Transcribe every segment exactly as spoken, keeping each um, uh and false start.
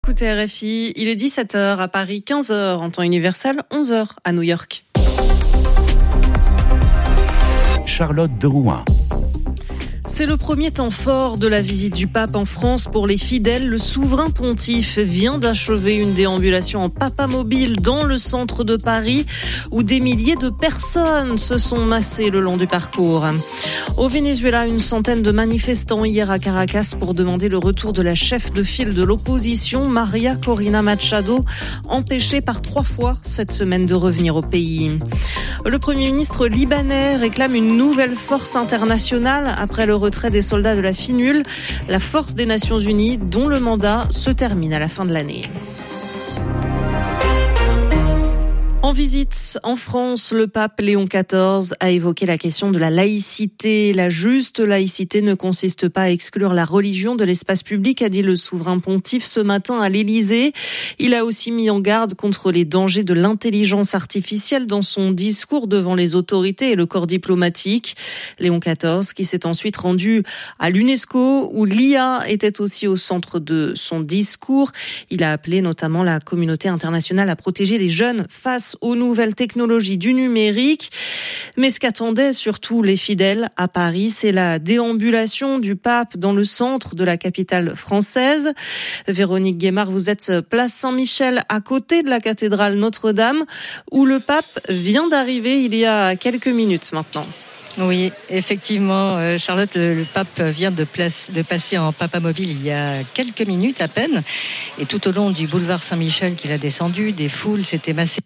Écoutez R F I, il est dix-sept heures à Paris, quinze heures en temps universel, onze heures à New York. Charlotte de Rouen. C'est le premier temps fort de la visite du pape en France pour les fidèles. Le souverain pontife vient d'achever une déambulation en papamobile dans le centre de Paris où des milliers de personnes se sont massées le long du parcours. Au Venezuela, une centaine de manifestants hier à Caracas pour demander le retour de la chef de file de l'opposition, María Corina Machado, empêchée par trois fois cette semaine de revenir au pays. Le Premier ministre libanais réclame une nouvelle force internationale après le retrait des soldats de la FINUL, la force des Nations Unies, dont le mandat se termine à la fin de l'année. En visite en France, le pape Léon quatorze a évoqué la question de la laïcité. La juste laïcité ne consiste pas à exclure la religion de l'espace public, a dit le souverain pontife ce matin à l'Élysée. Il a aussi mis en garde contre les dangers de l'intelligence artificielle dans son discours devant les autorités et le corps diplomatique. Léon quatorze qui s'est ensuite rendu à l'UNESCO où l'I A était aussi au centre de son discours. Il a appelé notamment la communauté internationale à protéger les jeunes face aux nouvelles technologies du numérique. Mais ce qu'attendaient surtout les fidèles à Paris, c'est la déambulation du pape dans le centre de la capitale française. Véronique Guémard, vous êtes place Saint-Michel, à côté de la cathédrale Notre-Dame, où le pape vient d'arriver il y a quelques minutes maintenant. Oui, effectivement, Charlotte, le, le pape vient de, place, de passer en papamobile il y a quelques minutes à peine. Et tout au long du boulevard Saint-Michel qu'il a descendu, des foules s'étaient massées.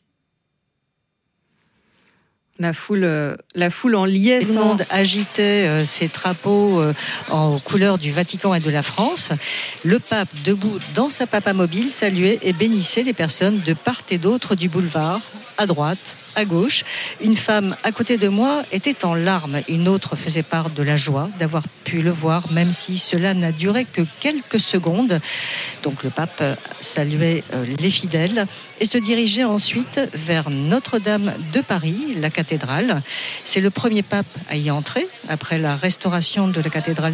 La foule, la foule en liesse. Tout le monde agitait euh, ses drapeaux euh, en couleur du Vatican et de la France. Le pape, debout dans sa papamobile, saluait et bénissait les personnes de part et d'autre du boulevard, à droite, à gauche. Une femme à côté de moi était en larmes. Une autre faisait part de la joie d'avoir pu le voir, même si cela n'a duré que quelques secondes. Donc le pape saluait euh, les fidèles et se dirigeait ensuite vers Notre-Dame de Paris, la cathédrale. C'est le premier pape à y entrer après la restauration de la cathédrale.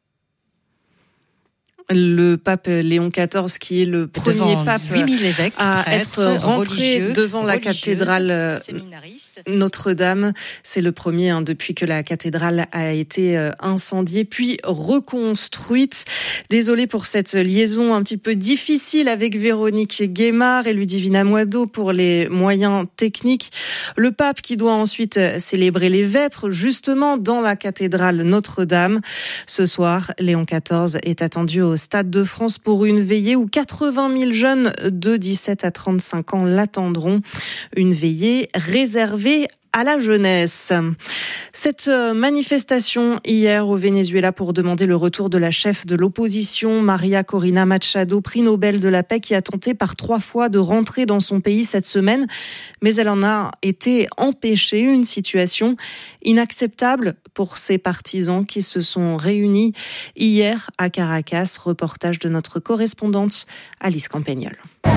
Le pape Léon quatorze, qui est le premier devant pape huit mille évêques, à prêtres, être rentré devant la cathédrale Notre-Dame. C'est le premier hein, depuis que la cathédrale a été incendiée puis reconstruite. Désolée pour cette liaison un petit peu difficile avec Véronique Guémard et Ludivine Amoido pour les moyens techniques. Le pape qui doit ensuite célébrer les vêpres justement dans la cathédrale Notre-Dame. Ce soir, Léon quatorze est attendu au Stade de France pour une veillée où quatre-vingt mille jeunes de dix-sept à trente-cinq ans l'attendront. Une veillée réservée à la jeunesse. Cette manifestation hier au Venezuela pour demander le retour de la chef de l'opposition, María Corina Machado, prix Nobel de la paix, qui a tenté par trois fois de rentrer dans son pays cette semaine, mais elle en a été empêchée. Une situation inacceptable pour ses partisans qui se sont réunis hier à Caracas. Reportage de notre correspondante Alice Campagnol.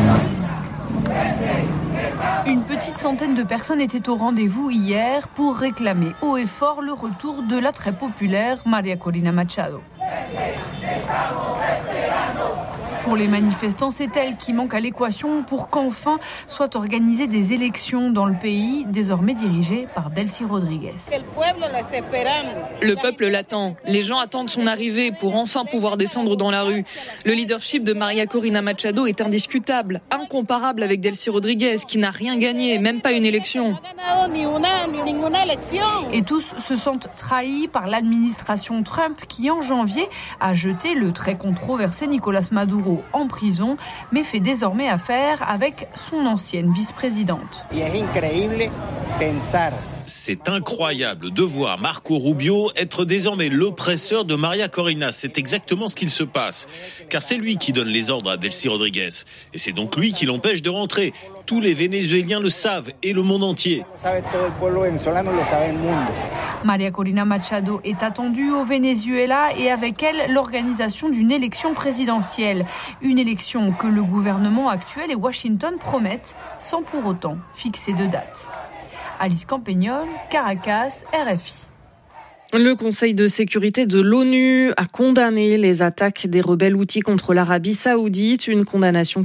Une petite centaine de personnes étaient au rendez-vous hier pour réclamer haut et fort le retour de la très populaire María Corina Machado. Pour les manifestants, c'est elle qui manque à l'équation pour qu'enfin soient organisées des élections dans le pays, désormais dirigées par Delcy Rodríguez. Le peuple l'attend. Les gens attendent son arrivée pour enfin pouvoir descendre dans la rue. Le leadership de María Corina Machado est indiscutable, incomparable avec Delcy Rodríguez, qui n'a rien gagné, même pas une élection. Et tous se sentent trahis par l'administration Trump qui, en janvier, a jeté le très controversé Nicolás Maduro en prison, mais fait désormais affaire avec son ancienne vice-présidente. C'est incroyable de voir Marco Rubio être désormais l'oppresseur de María Corina. C'est exactement ce qu'il se passe. Car c'est lui qui donne les ordres à Delcy Rodríguez. Et c'est donc lui qui l'empêche de rentrer. Tous les Vénézuéliens le savent et le monde entier. María Corina Machado est attendue au Venezuela et avec elle l'organisation d'une élection présidentielle. Une élection que le gouvernement actuel et Washington promettent sans pour autant fixer de date. Alice Campagnol, Caracas, R F I. Le Conseil de sécurité de l'ONU a condamné les attaques des rebelles houthis contre l'Arabie saoudite, une condamnation